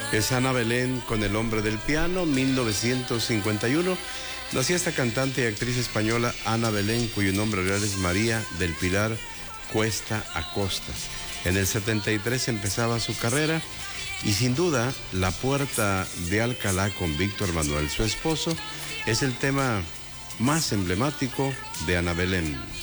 Es Ana Belén con El hombre del piano, 1951. Nacía esta cantante y actriz española Ana Belén, cuyo nombre real es María del Pilar Cuesta Acosta. En el 73 empezaba su carrera y sin duda La Puerta de Alcalá con Víctor Manuel, su esposo, es el tema más emblemático de Ana Belén.